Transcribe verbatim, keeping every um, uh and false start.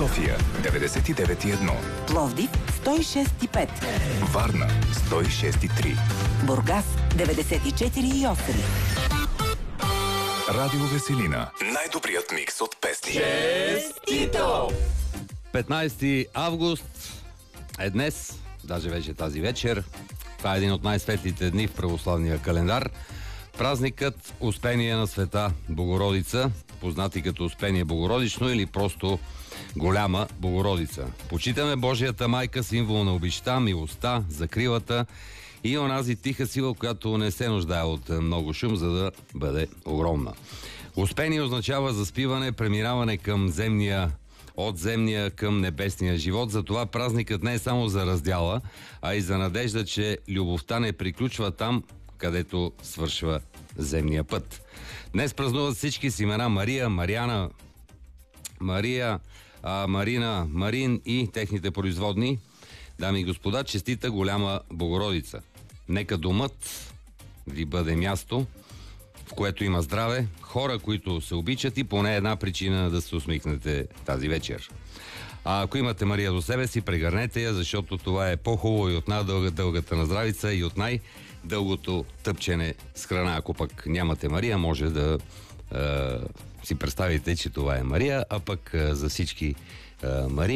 София деветдесет и девет и едно, Пловдив сто и шест и пет, Варна сто и шест и три, Бургас деветдесет и четири и осем. Радио Веселина. Най-добрият микс от песни. Честито! петнайсети август е днес, даже вече тази вечер. Това е един от най-светлите дни в православния календар. Празникът Успение на Света Богородица, познати като Успение Богородично или просто Голяма Богородица. Почитаме Божията майка, символ на обичта, милостта, закрилата и онази тиха сила, която не се нуждае от много шум, за да бъде огромна. Успение означава заспиване, преминаване към земния, от земния към небесния живот. Затова празникът не е само за раздяла, а и за надежда, че любовта не приключва там, където свършва земния път. Днес празнуват всички с имена Мария, Мариана, Мария, а, Марина, Марин и техните производни. Дами и господа, честита Голяма Богородица. Нека домът ви бъде място, в което има здраве, хора, които се обичат и поне една причина да се усмихнете тази вечер. А ако имате Мария до себе си, прегърнете я, защото това е по-хубаво и от най-дългата на здравица и от най-дългото тъпчене с храна. Ако пък нямате Мария, може да е, си представите, че това е Мария, а пък е, за всички е, Марии